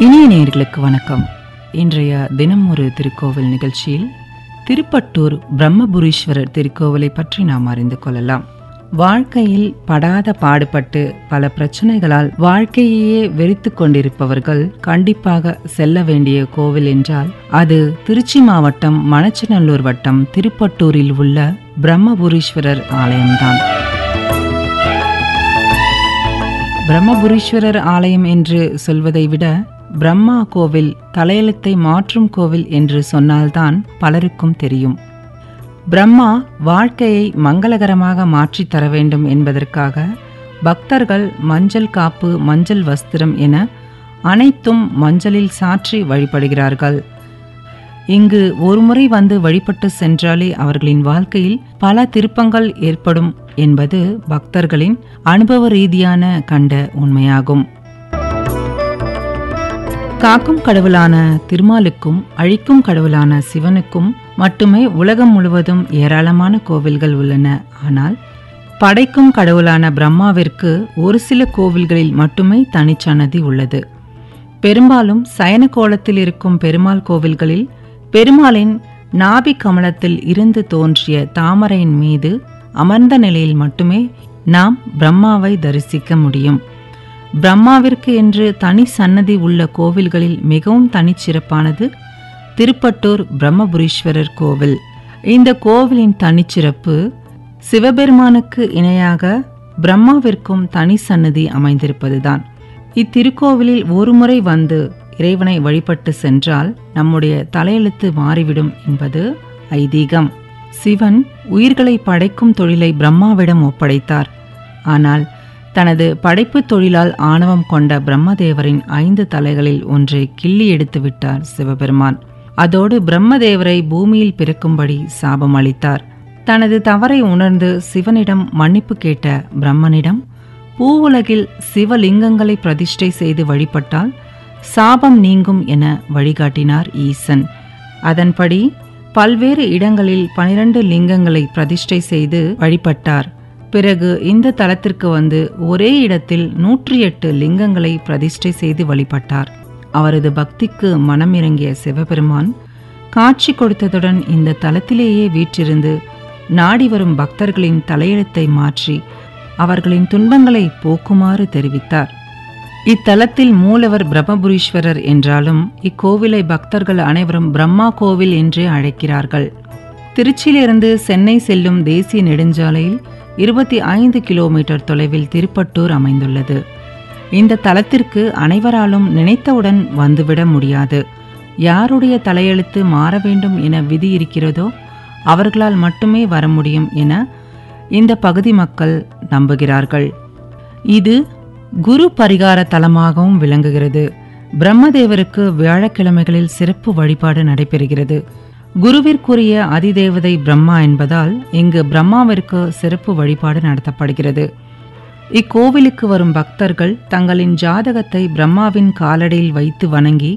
இனிய நேயர்களுக்கு வணக்கம். இன்றைய தினம் ஒரு திருக்கோவில் நிகழ்ச்சியில் திருப்பட்டூர் பிரம்மபுரீஸ்வரர் திருக்கோவிலை பற்றி நாம் அறிந்து கொள்ளலாம். வாழ்க்கையில் படாத பாடுபட்டு பல பிரச்சனைகளால் வாழ்க்கையே வெறித்து கொண்டிருப்பவர்கள் கண்டிப்பாக செல்ல வேண்டிய கோவில் என்றால் அது திருச்சி மாவட்டம் மணச்சநல்லூர் வட்டம் திருப்பட்டூரில் உள்ள பிரம்மபுரீஸ்வரர் ஆலயம்தான். பிரம்மபுரீஸ்வரர் ஆலயம் என்று சொல்வதை விட பிரம்மா கோவில், தலையெழுத்தை மாற்றும் கோவில் என்று சொன்னால்தான் பலருக்கும் தெரியும். பிரம்மா வாழ்க்கையை மங்களகரமாக மாற்றி தர வேண்டும் என்பதற்காக பக்தர்கள் மஞ்சள் காப்பு, மஞ்சள் வஸ்திரம் என அனைத்தும் மஞ்சளில் சாற்றி வழிபடுகிறார்கள். இங்கு ஒருமுறை வந்து வழிபட்டு சென்றாலே அவர்களின் வாழ்க்கையில் பல திருப்பங்கள் ஏற்படும் என்பது பக்தர்களின் அனுபவ ரீதியான கண்ட உண்மையாகும். காக்கும் கடவுளான திருமாலுக்கும் அழிக்கும் கடவுளான சிவனுக்கும் மட்டுமே உலகம் முழுவதும் ஏராளமான கோவில்கள் உள்ளன. ஆனால் படைக்கும் கடவுளான பிரம்மாவிற்கு ஒரு சில கோவில்களில் மட்டுமே தனிச்சன்னதி உள்ளது. பெரும்பாலும் சயன கோலத்தில் இருக்கும் பெருமாள் கோவில்களில் பெருமாளின் நாபி கமலத்தில் இருந்து தோன்றிய தாமரையின் மீது அமர்ந்த நிலையில் மட்டுமே நாம் பிரம்மாவை தரிசிக்க முடியும். பிரம்மாவிற்கு என்று தனி சன்னதி உள்ள கோவில்களில் மிகவும் தனிச்சிறப்பானது திருப்பட்டூர் பிரம்மபுரீஸ்வரர் கோவில். இந்த கோவிலின் தனிச்சிறப்பு சிவபெருமானுக்கு இணையாக பிரம்மாவிற்கும் தனி சன்னதி அமைந்திருப்பதுதான். இத்திருக்கோவிலில் ஒருமுறை வந்து இறைவனை வழிபட்டு சென்றால் நம்முடைய தலையெழுத்து மாறிவிடும் என்பது ஐதீகம். சிவன் உயிர்களை படைக்கும் தொழிலை பிரம்மாவிடம் ஒப்படைத்தார். ஆனால் தனது படைப்பு தொழிலால் ஆணவம் கொண்ட பிரம்மதேவரின் 5 தலைகளில் ஒன்றை கிள்ளி எடுத்து விட்டார் சிவபெருமான். அதோடு பிரம்மதேவரை பூமியில் பிறக்கும்படி சாபம் அளித்தார். தனது தவறை உணர்ந்து சிவனிடம் மன்னிப்பு கேட்ட பிரம்மனிடம் பூவுலகில் சிவலிங்கங்களை பிரதிஷ்டை செய்து வழிபட்டால் சாபம் நீங்கும் என வழிகாட்டினார் ஈசன். அதன்படி பல்வேறு இடங்களில் 12 லிங்கங்களை பிரதிஷ்டை செய்து வழிபட்டார். பிறகு இந்த தலத்திற்கு வந்து ஒரே இடத்தில் 108 லிங்கங்களை பிரதிஷ்டை செய்து வழிபட்டார். அவரது பக்திக்கு மனமிறங்கிய சிவபெருமான் காட்சி கொடுத்ததுடன் இந்த தலத்திலேயே வீற்றிருந்து நாடி வரும் பக்தர்களின் தலையெழுத்தை மாற்றி அவர்களின் துன்பங்களை போக்குமாறு தெரிவித்தார். இத்தலத்தில் மூலவர் பிரம்மபுரீஸ்வரர் என்றாலும் இக்கோவிலை பக்தர்கள் அனைவரும் பிரம்மா கோவில் என்றே அழைக்கிறார்கள். திருச்சியிலிருந்து சென்னை செல்லும் தேசிய நெடுஞ்சாலையில் 25 கிலோமீட்டர் தொலைவில் திருப்பட்டூர் அமைந்துள்ளது. இந்த தலத்திற்கு அனைவராலும் நினைத்தவுடன் வந்துவிட முடியாது. யாருடைய தலையெழுத்து மாற வேண்டும் என விதி இருக்கிறதோ அவர்களால் மட்டுமே வர முடியும் என இந்த பகுதி மக்கள் நம்புகிறார்கள். இது குரு பரிகார தலமாகவும் விளங்குகிறது. பிரம்மதேவருக்கு வியாழக்கிழமைகளில் சிறப்பு வழிபாடு நடைபெறுகிறது. குருவிற்குரிய அதிதேவதை பிரம்மா என்பதால் இங்கு பிரம்மாவிற்கு சிறப்பு வழிபாடு நடத்தப்படுகிறது. இக்கோவிலுக்கு வரும் பக்தர்கள் தங்களின் ஜாதகத்தை பிரம்மாவின் காலடியில் வைத்து வணங்கி